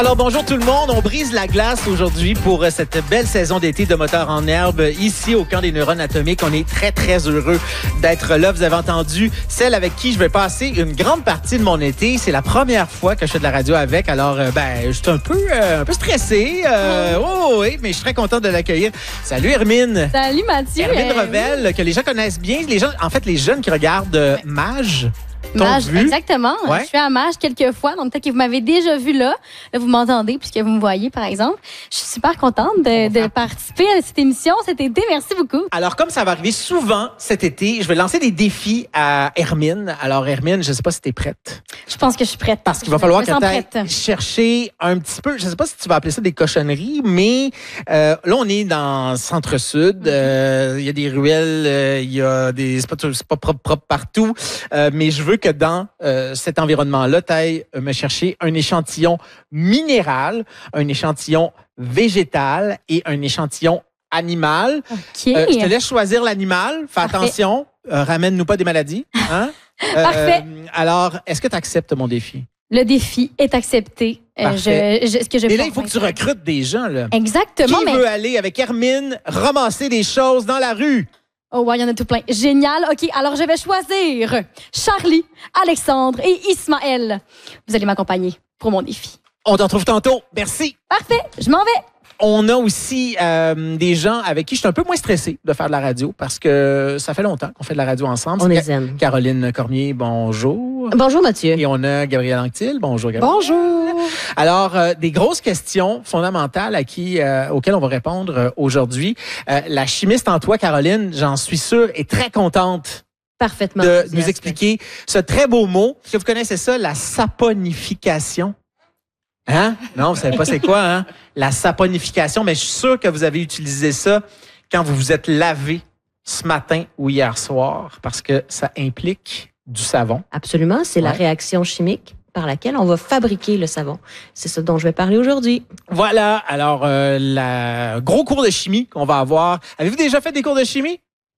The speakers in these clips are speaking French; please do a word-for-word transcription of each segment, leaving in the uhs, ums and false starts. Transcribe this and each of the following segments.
Alors bonjour tout le monde, on brise la glace aujourd'hui pour cette belle saison d'été de Moteur en herbe ici au camp des neurones atomiques. On est très très heureux d'être là. Vous avez entendu celle avec qui je vais passer une grande partie de mon été. C'est la première fois que je fais de la radio avec, alors ben je suis un peu euh, un peu stressé. Euh, oh oui, mais je suis très contente de l'accueillir. Salut Hermine. Salut Mathieu. Hermine Revel, oui. Que les gens connaissent bien. Les gens, en fait, les jeunes qui regardent euh, Mage. Mage, vu? exactement. Ouais. Je suis à Mage quelques fois, donc peut-être que vous m'avez déjà vu là. Là, vous m'entendez puisque vous me voyez, par exemple. Je suis super contente de, de participer à cette émission cet été. Merci beaucoup. Alors, comme ça va arriver souvent cet été, je vais lancer des défis à Hermine. Alors, Hermine, je ne sais pas si tu es prête. Je pense que je suis prête. Parce qu'il va falloir je que tu ailles chercher un petit peu, je ne sais pas si tu vas appeler ça des cochonneries, mais euh, là, on est dans le centre-sud. Il mm-hmm. euh, y a des ruelles, il euh, y a des... C'est pas, c'est pas propre, propre partout, euh, mais je veux que dans euh, cet environnement-là, tu ailles me chercher un échantillon minéral, un échantillon végétal et un échantillon animal. Okay. Euh, je te laisse choisir l'animal. Fais Parfait. Attention, euh, ramène-nous pas des maladies. Hein? euh, Parfait. Alors, est-ce que tu acceptes mon défi? Le défi est accepté. Euh, je, je, ce que je Et là, il faut que tu recrutes des gens. Là. Exactement. Qui mais... veut aller avec Hermine ramasser des choses dans la rue? Oh ouais, il y en a tout plein. Génial. OK, alors je vais choisir Charlie, Alexandre et Ismaël. Vous allez m'accompagner pour mon défi. On t'en trouve tantôt. Merci. Parfait, je m'en vais. On a aussi euh, des gens avec qui je suis un peu moins stressé de faire de la radio parce que ça fait longtemps qu'on fait de la radio ensemble. On les aime. Caroline Cormier, bonjour. Bonjour Mathieu. Et on a Gabrielle Anctil. Bonjour Gabrielle. Bonjour. Alors, euh, des grosses questions fondamentales à qui, euh, auxquelles on va répondre euh, aujourd'hui. Euh, la chimiste en toi, Caroline, j'en suis sûre, est très contente Parfaitement de nous expliquer ce très beau mot. Est-ce que vous connaissez ça, la saponification? Hein? Non, vous savez pas c'est quoi, hein? La saponification, mais je suis sûr que vous avez utilisé ça quand vous vous êtes lavé ce matin ou hier soir, parce que ça implique du savon. Absolument, c'est ouais. la réaction chimique par laquelle on va fabriquer le savon. C'est ça dont je vais parler aujourd'hui. Voilà, alors, euh, la gros cours de chimie qu'on va avoir. Avez-vous déjà fait des cours de chimie?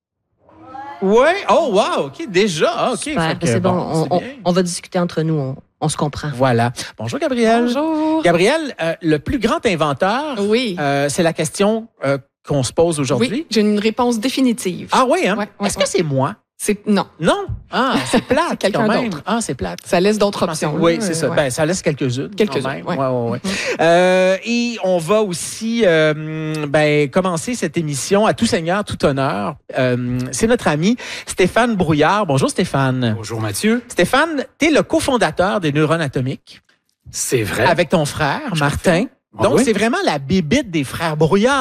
Oui. Ouais. Oh, wow, OK, déjà. OK. Super, c'est bon, bon on, on, on va discuter entre nous, on, on se comprend. Voilà. Bonjour, Gabrielle. Bonjour. Gabrielle, euh, le plus grand inventeur, oui. euh, c'est la question euh, qu'on se pose aujourd'hui. Oui, j'ai une réponse définitive. Ah oui, hein? Ouais, ouais, Est-ce ouais. que c'est moi? C'est non. Non. Ah, c'est plate. C'est quelqu'un d'autre. Ah, c'est plate. Ça laisse d'autres options. Oui, c'est ça. Ouais. Ben, ça laisse quelques-unes. Quelques-unes. Ouais. Ouais, ouais, ouais. Mm-hmm. euh, et on va aussi euh, ben, commencer cette émission à tout seigneur, tout honneur. Euh, c'est notre ami Stéphane Brouillard. Bonjour Stéphane. Bonjour Mathieu. Stéphane, tu es le cofondateur des neurones atomiques. C'est vrai. Avec ton frère, Martin. Ah, Donc, oui? c'est vraiment la bébite des frères Brouillard.